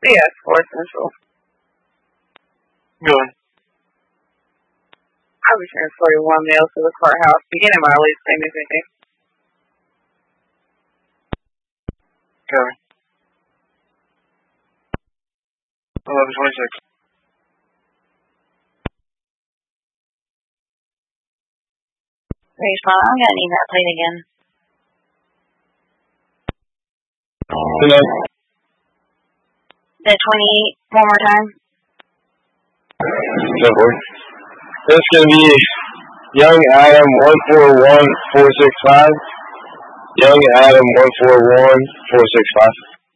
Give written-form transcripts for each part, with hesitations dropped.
Yes, 4 Central. Go ahead. I'll be transporting 1 male to the courthouse beginning my lease significant. Kevin. 11:26. Respond. I'm gonna need that plate again. The 28 one more time. Go for it. That's going to be Young Adam 141465. Young Adam 141465.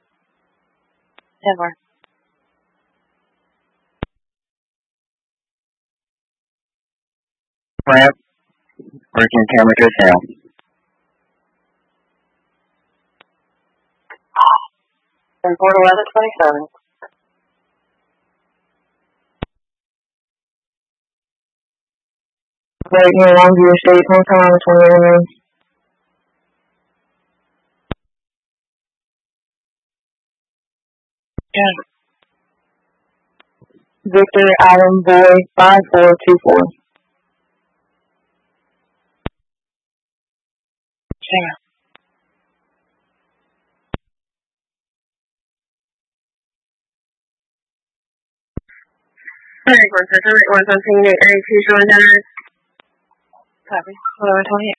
Go for it. Ramp. Working camera to tail. And 4-11-27. Right near Longview Estate, North Carolina 21. Yeah. Victor Adam Boy 5424. Yeah. Correct, 1 Central, 117, 892, showing generous. Copy. 11:28.